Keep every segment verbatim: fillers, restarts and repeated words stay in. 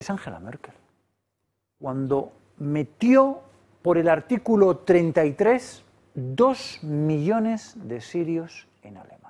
es Angela Merkel, cuando metió por el artículo treinta y tres dos millones de sirios en Alemania.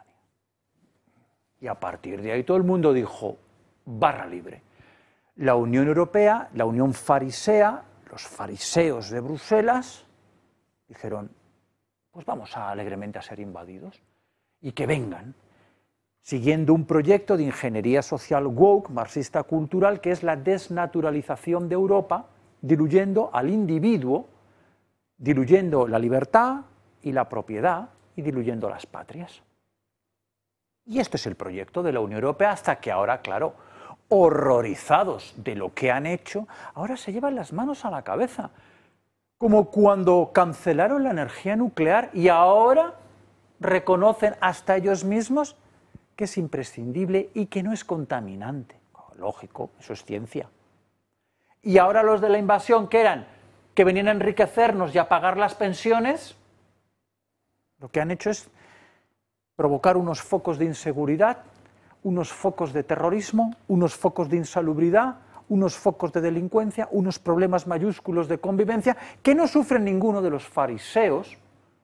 Y a partir de ahí todo el mundo dijo, barra libre. La Unión Europea, la Unión Farisea, los fariseos de Bruselas, dijeron, pues vamos a, alegremente a ser invadidos y que vengan, siguiendo un proyecto de ingeniería social woke, marxista cultural, que es la desnaturalización de Europa, diluyendo al individuo, diluyendo la libertad y la propiedad y diluyendo las patrias. Y este es el proyecto de la Unión Europea hasta que ahora, claro, horrorizados de lo que han hecho, ahora se llevan las manos a la cabeza, como cuando cancelaron la energía nuclear y ahora reconocen hasta ellos mismos que es imprescindible y que no es contaminante. Lógico, eso es ciencia. Y ahora los de la invasión, que eran que venían a enriquecernos y a pagar las pensiones, lo que han hecho es provocar unos focos de inseguridad, unos focos de terrorismo, unos focos de insalubridad, unos focos de delincuencia, unos problemas mayúsculos de convivencia que no sufren ninguno de los fariseos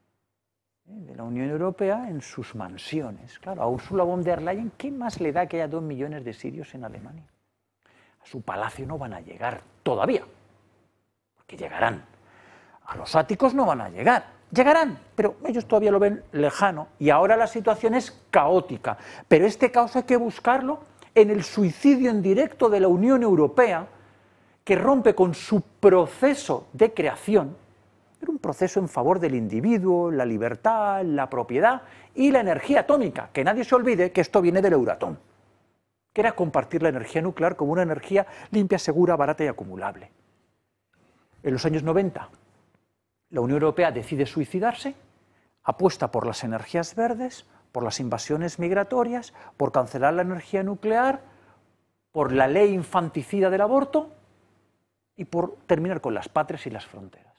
de la Unión Europea en sus mansiones. Claro, a Ursula von der Leyen, ¿qué más le da que haya dos millones de sirios en Alemania? A su palacio no van a llegar todavía, porque llegarán. A los áticos no van a llegar, llegarán, pero ellos todavía lo ven lejano y ahora la situación es caótica. Pero este caos hay que buscarlo en el suicidio en directo de la Unión Europea, que rompe con su proceso de creación. Era un proceso en favor del individuo, la libertad, la propiedad y la energía atómica. Que nadie se olvide que esto viene del Euratom, que era compartir la energía nuclear como una energía limpia, segura, barata y acumulable. En los años noventa, la Unión Europea decide suicidarse, apuesta por las energías verdes, por las invasiones migratorias, por cancelar la energía nuclear, por la ley infanticida del aborto y por terminar con las patrias y las fronteras.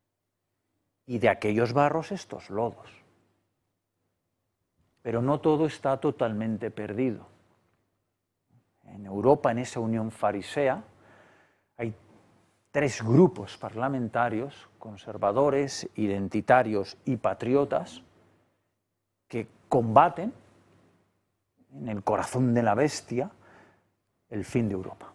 Y de aquellos barros estos lodos. Pero no todo está totalmente perdido. En Europa, en esa unión farisea, hay tres grupos parlamentarios, conservadores, identitarios y patriotas, que combaten en el corazón de la bestia el fin de Europa.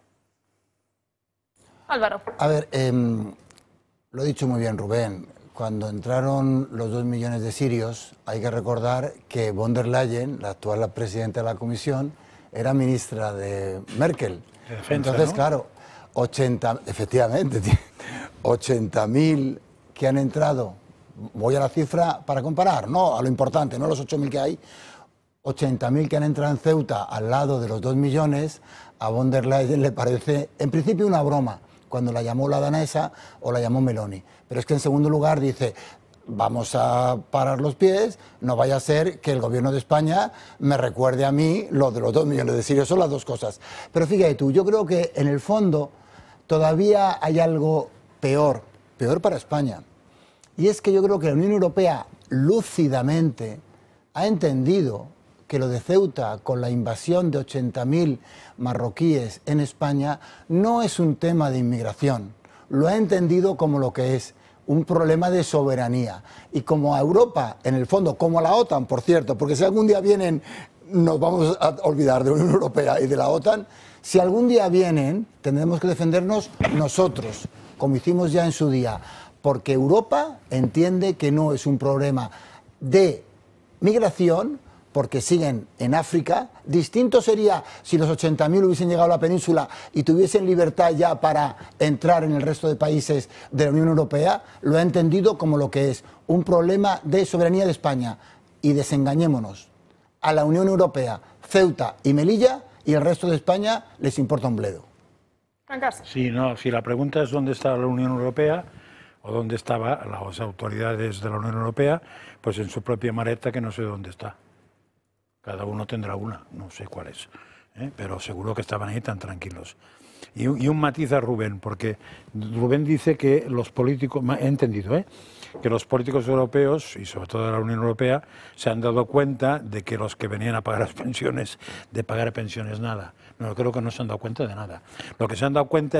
Álvaro. A ver, eh, lo ha dicho muy bien Rubén. Cuando entraron los dos millones de sirios, hay que recordar que von der Leyen, la actual presidenta de la Comisión, era ministra de Merkel. De defensa, Entonces, ¿no? claro, ochenta, efectivamente, ochenta mil que han entrado, voy a la cifra para comparar, no a lo importante, no a los ocho mil que hay, ochenta mil que han entrado en Ceuta al lado de los dos millones, a von der Leyen le parece, en principio, una broma, cuando la llamó la danesa o la llamó Meloni. Pero es que en segundo lugar dice, vamos a parar los pies, no vaya a ser que el gobierno de España me recuerde a mí lo de los dos millones de sirios, son las dos cosas. Pero fíjate tú, yo creo que en el fondo todavía hay algo peor, peor para España. Y es que yo creo que la Unión Europea lúcidamente ha entendido que lo de Ceuta, con la invasión de ochenta mil marroquíes en España, no es un tema de inmigración. Lo ha entendido como lo que es, un problema de soberanía. Y como a Europa, en el fondo, como a la OTAN, por cierto, porque si algún día vienen, nos vamos a olvidar de la Unión Europea y de la OTAN, si algún día vienen, tendremos que defendernos nosotros, como hicimos ya en su día, porque Europa entiende que no es un problema de migración, porque siguen en África. Distinto sería si los ochenta mil hubiesen llegado a la península y tuviesen libertad ya para entrar en el resto de países de la Unión Europea. Lo ha entendido como lo que es un problema de soberanía de España. Y desengañémonos, a la Unión Europea, Ceuta y Melilla, y el resto de España les importa un bledo. Sí, no, si la pregunta es dónde está la Unión Europea o dónde estaban las autoridades de la Unión Europea, pues en su propia maleta, que no sé dónde está. Cada uno tendrá una, no sé cuál es, ¿eh? Pero seguro que estaban ahí tan tranquilos. Y, y un matiz a Rubén, porque Rubén dice que los políticos, he entendido, ¿eh? que los políticos europeos, y sobre todo de la Unión Europea, se han dado cuenta de que los que venían a pagar las pensiones, de pagar pensiones nada. No, creo que no se han dado cuenta de nada. Lo que se han dado cuenta